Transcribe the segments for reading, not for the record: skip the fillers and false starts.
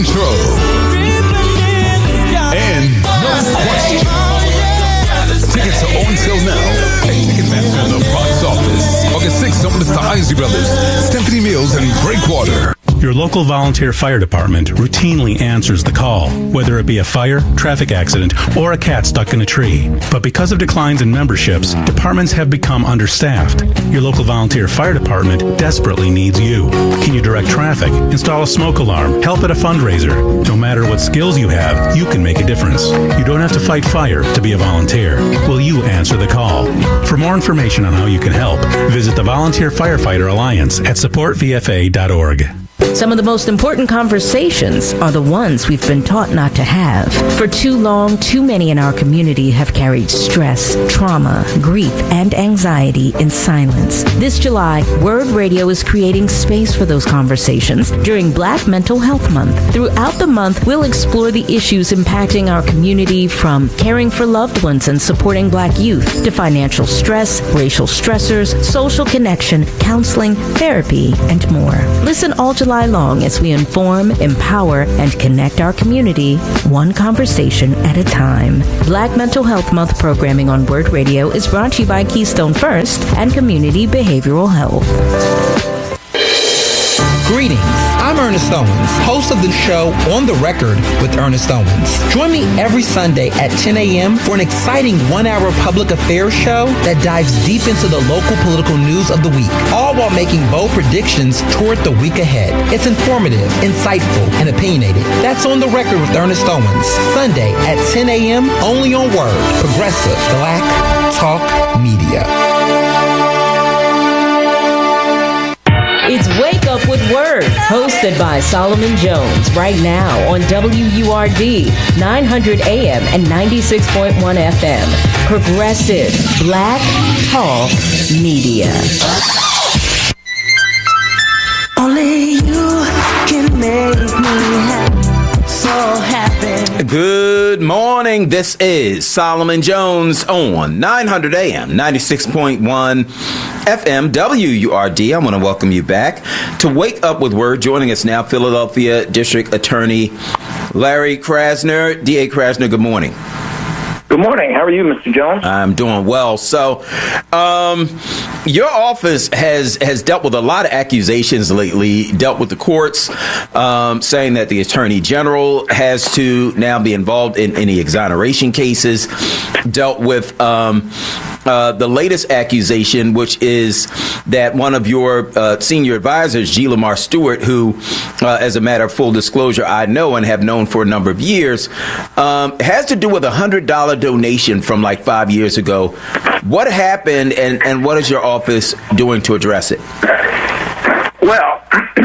intro. And no question. Tickets are on sale now at Ticketmaster in the box office. August 6th, don't miss the Isley Brothers, Symphony Mills, and Breakwater. Your local volunteer fire department routinely answers the call, whether it be a fire, traffic accident, or a cat stuck in a tree. But because of declines in memberships, departments have become understaffed. Your local volunteer fire department desperately needs you. Can you direct traffic, install a smoke alarm, help at a fundraiser? No matter what skills you have, you can make a difference. You don't have to fight fire to be a volunteer. Will you answer the call? For more information on how you can help, visit the Volunteer Firefighter Alliance at supportvfa.org. Some of the most important conversations are the ones we've been taught not to have. For too long, too many in our community have carried stress, trauma, grief, and anxiety in silence. This July, Word Radio is creating space for those conversations during Black Mental Health Month. Throughout the month, we'll explore the issues impacting our community, from caring for loved ones and supporting Black youth to financial stress, racial stressors, social connection, counseling, therapy, and more. Listen all July long as we inform, empower, and connect our community one conversation at a time. Black Mental Health Month programming on Word Radio is brought to you by Keystone First and Community Behavioral Health. Greetings, I'm Ernest Owens, host of the show On the Record with Ernest Owens. Join me every Sunday at 10 a.m. for an exciting one-hour public affairs show that dives deep into the local political news of the week, all while making bold predictions toward the week ahead. It's informative, insightful, and opinionated. That's On the Record with Ernest Owens, Sunday at 10 a.m. only on Word, Progressive Black Talk Media. It's Wake Up with Word, hosted by Solomon Jones, right now on WURD, 900 AM and 96.1 FM. Progressive Black Talk Media. Only you can make me so happy. Good morning. This is Solomon Jones on 900 AM, 96.1 FM, WURD. I want to welcome you back to Wake Up with Word. Joining us now, Philadelphia District Attorney Larry Krasner. D.A. Krasner, good morning. Good morning. How are you, Mr. Jones? I'm doing well. So, your office has dealt with a lot of accusations lately, dealt with the courts, saying that the Attorney General has to now be involved in any exoneration cases, dealt with the latest accusation, which is that one of your senior advisors, G. Lamar Stewart, who, as a matter of full disclosure, I know and have known for a number of years, has to do with a $100 donation from like 5 years ago. What happened, and what is your office doing to address it? Well,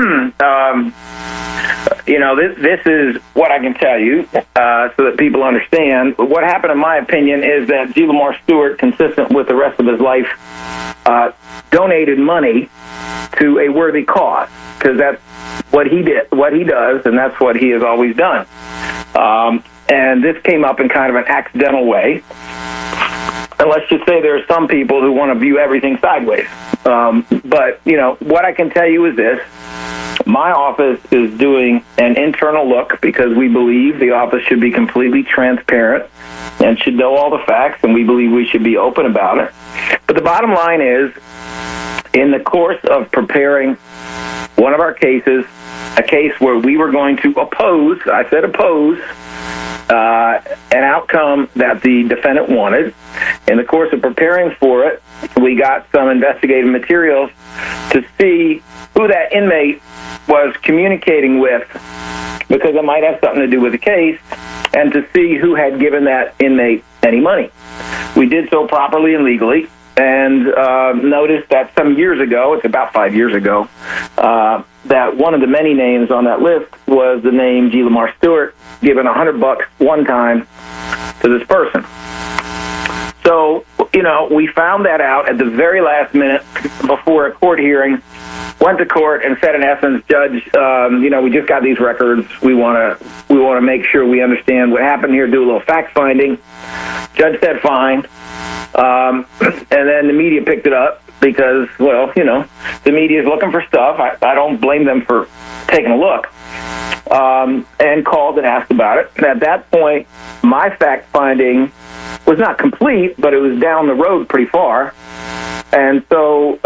this is what I can tell you so that people understand. What happened, in my opinion, is that G. Lamar Stewart, consistent with the rest of his life, donated money to a worthy cause, because that's what he did, what he does, and that's what he has always done. And this came up in kind of an accidental way. And let's just say there are some people who want to view everything sideways. But, what I can tell you is this. My office is doing an internal look because we believe the office should be completely transparent and should know all the facts, and we believe we should be open about it. But the bottom line is, in the course of preparing one of our cases, a case where we were going to oppose, I said oppose, an outcome that the defendant wanted. In the course of preparing for it, we got some investigative materials to see who that inmate was communicating with, because it might have something to do with the case, and to see who had given that inmate any money. We did so properly and legally, and noticed that some years ago, it's about 5 years ago, that one of the many names on that list was the name G. Lamar Stewart, given $100 one time to this person. So, we found that out at the very last minute before a court hearing, went to court and said, in essence, Judge, we just got these records. We want to make sure we understand what happened here, do a little fact finding. Judge said fine. And then the media picked it up because, the media is looking for stuff. I don't blame them for taking a look. and called and asked about it. And at that point, my fact-finding was not complete, but it was down the road pretty far. And so,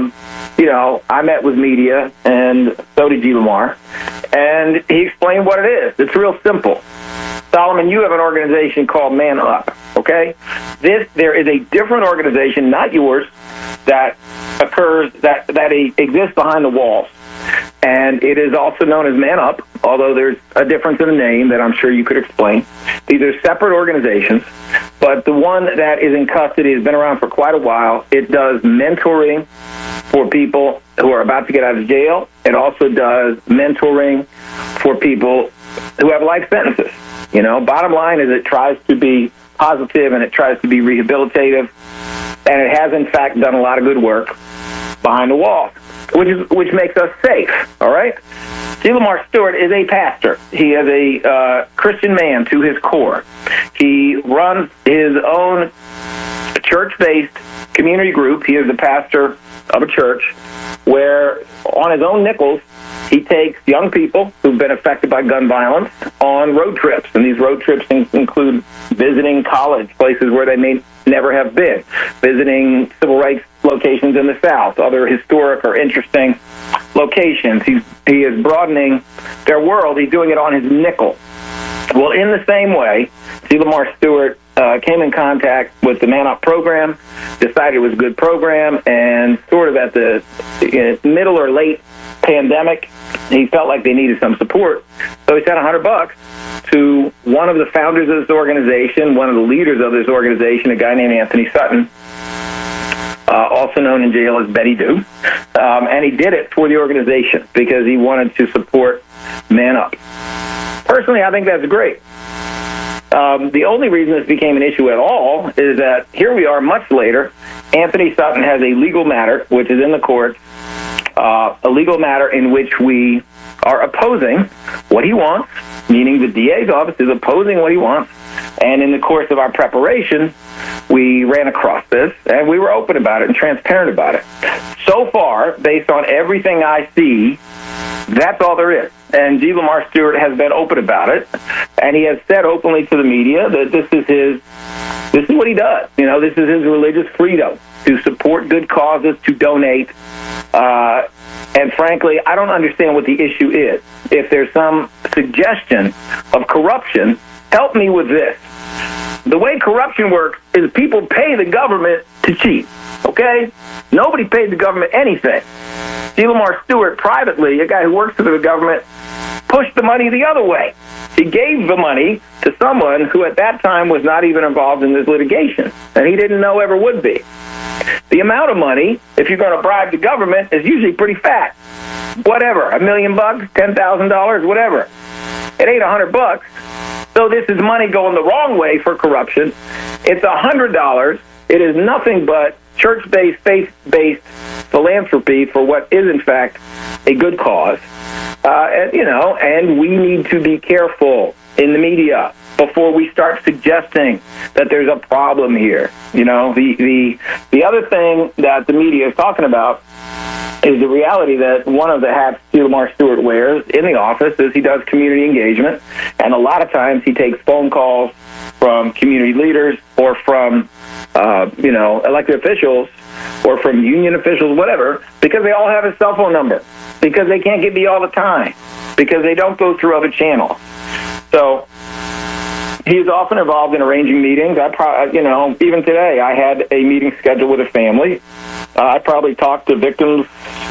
I met with media, and so did G. Lamar, and he explained what it is. It's real simple. Solomon, you have an organization called Man Up, okay? There is a different organization, not yours, that exists behind the walls. And it is also known as Man Up, although there's a difference in the name that I'm sure you could explain. These are separate organizations, but the one that is in custody has been around for quite a while. It does mentoring for people who are about to get out of jail. It also does mentoring for people who have life sentences. Bottom line is it tries to be positive and it tries to be rehabilitative, and it has, in fact, done a lot of good work behind the wall, which makes us safe, all right? G. Lamar Stewart is a pastor. He is a Christian man to his core. He runs his own church-based community group. He is the pastor of a church where, on his own nickels, he takes young people who've been affected by gun violence on road trips, and these road trips include visiting college, places where they may never have been, visiting civil rights locations in the South, other historic or interesting locations. He is broadening their world. He's doing it on his nickel. Well, in the same way, G. Lamar Stewart came in contact with the Man Up program, decided it was a good program, and sort of at the middle or late pandemic, he felt like they needed some support. So he sent $100 to one of the founders of this organization, one of the leaders of this organization, a guy named Anthony Sutton, also known in jail as Betty Doo. And he did it for the organization because he wanted to support Man Up. Personally, I think that's great. The only reason this became an issue at all is that here we are much later. Anthony Sutton has a legal matter, which is in the courts, a legal matter in which we are opposing what he wants, meaning the DA's office is opposing what he wants. And in the course of our preparation, we ran across this, and we were open about it and transparent about it. So far, based on everything I see, that's all there is. And G. Lamar Stewart has been open about it, and he has said openly to the media that this is what he does. This is his religious freedom to support good causes, to donate. And frankly, I don't understand what the issue is. If there's some suggestion of corruption, help me with this. The way corruption works is people pay the government to cheat, okay? Nobody paid the government anything. G. Lamar Stewart, privately, a guy who works for the government, pushed the money the other way. He gave the money to someone who at that time was not even involved in this litigation, and he didn't know ever would be. The amount of money, if you're going to bribe the government, is usually pretty fat. Whatever, $1 million, $10,000, whatever. It ain't $100. So this is money going the wrong way for corruption. It's $100. It is nothing but church-based, faith-based philanthropy for what is, in fact, a good cause. And we need to be careful in the media before we start suggesting that there's a problem here. The other thing that the media is talking about is the reality that one of the hats G. Lamar Stewart wears in the office is he does community engagement, and a lot of times he takes phone calls from community leaders or from, elected officials or from union officials, whatever, because they all have his cell phone number, because they can't get me all the time, because they don't go through other channels. So he's often involved in arranging meetings. Even today, I had a meeting scheduled with a family. I probably talk to victims,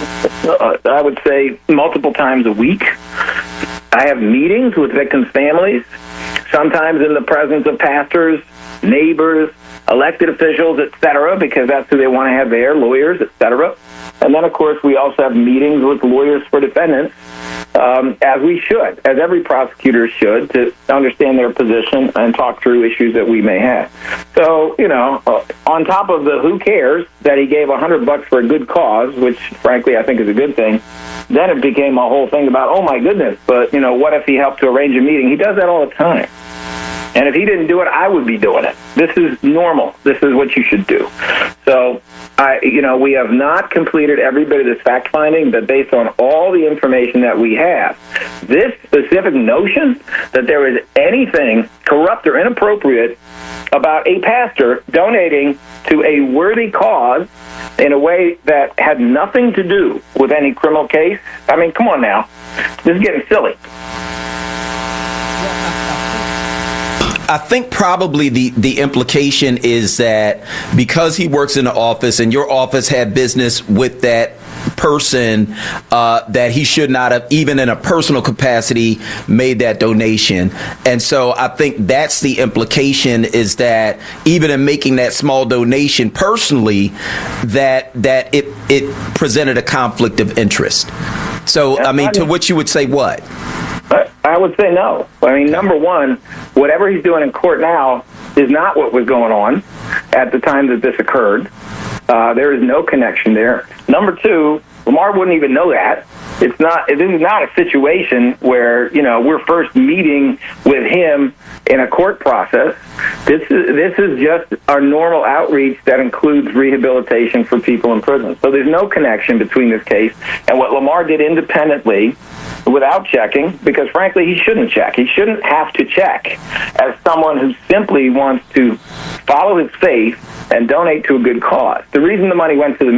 I would say, multiple times a week. I have meetings with victims' families, sometimes in the presence of pastors, neighbors, elected officials, etc., because that's who they want to have there, lawyers, etc. And then, of course, we also have meetings with lawyers for defendants, as we should, as every prosecutor should, to understand their position and talk through issues that we may have. So, on top of the who cares that he gave $100 for a good cause, which, frankly, I think is a good thing, then it became a whole thing about, oh, my goodness, but, what if he helped to arrange a meeting? He does that all the time. And if he didn't do it, I would be doing it. This is normal. This is what you should do. So, we have not completed every bit of this fact-finding, but based on all the information that we have, this specific notion that there is anything corrupt or inappropriate about a pastor donating to a worthy cause in a way that had nothing to do with any criminal case, I mean, come on now. This is getting silly. I think probably the implication is that because he works in the office and your office had business with that person, that he should not have, even in a personal capacity, made that donation. And so I think that's the implication, is that even in making that small donation personally, that it presented a conflict of interest. So, I mean, to which you would say what? I would say no. I mean, number one, whatever he's doing in court now is not what was going on at the time that this occurred. There is no connection there. Number two, Lamar wouldn't even know that. This is not a situation where, we're first meeting with him in a court process. This is just our normal outreach that includes rehabilitation for people in prison. So there's no connection between this case and what Lamar did independently without checking, because frankly he shouldn't check. He shouldn't have to check as someone who simply wants to follow his faith and donate to a good cause. The reason the money went to the